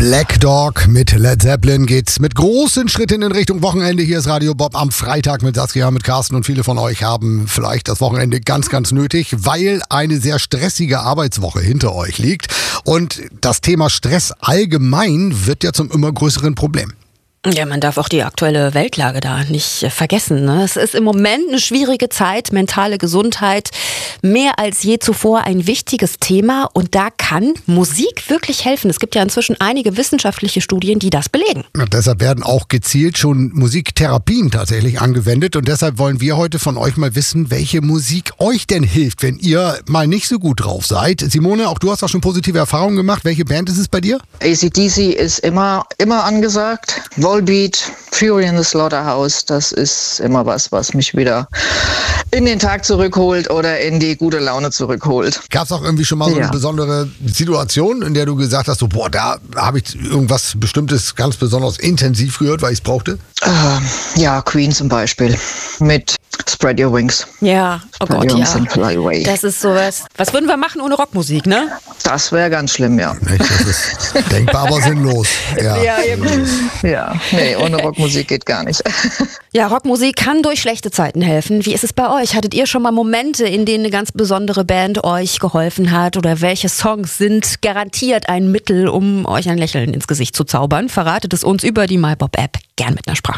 Black Dog mit Led Zeppelin geht's mit großen Schritten in Richtung Wochenende. Hier ist Radio Bob am Freitag mit Saskia, mit Carsten, und viele von euch haben vielleicht das Wochenende ganz, ganz nötig, weil eine sehr stressige Arbeitswoche hinter euch liegt. Und das Thema Stress allgemein wird ja zum immer größeren Problem. Ja, man darf auch die aktuelle Weltlage da nicht vergessen, ne? Es ist im Moment eine schwierige Zeit, mentale Gesundheit mehr als je zuvor ein wichtiges Thema, und da kann Musik wirklich helfen. Es gibt ja inzwischen einige wissenschaftliche Studien, die das belegen. Ja, deshalb werden auch gezielt schon Musiktherapien tatsächlich angewendet, und deshalb wollen wir heute von euch mal wissen, welche Musik euch denn hilft, wenn ihr mal nicht so gut drauf seid. Simone, auch du hast auch schon positive Erfahrungen gemacht. Welche Band ist es bei dir? AC/DC ist immer angesagt. Volbeat, Fury in the Slaughterhouse, das ist immer was mich wieder in den Tag zurückholt oder in die gute Laune zurückholt. Gab es auch irgendwie schon mal so eine besondere Situation, in der du gesagt hast, so, boah, da habe ich irgendwas Bestimmtes ganz besonders intensiv gehört, weil ich es brauchte? Ja, Queen zum Beispiel mit Spread Your Wings. Ja, oh Gott, ja. And Fly Away. Das ist sowas. Was würden wir machen ohne Rockmusik, ne? Das wäre ganz schlimm, ja. Das ist denkbar, aber sinnlos. Ja, nee, ohne Rockmusik geht gar nicht. Ja, Rockmusik kann durch schlechte Zeiten helfen. Wie ist es bei euch? Hattet ihr schon mal Momente, in denen eine ganz besondere Band euch geholfen hat? Oder welche Songs sind garantiert ein Mittel, um euch ein Lächeln ins Gesicht zu zaubern? Verratet es uns über die MyBob-App. Gern mit einer Sprache.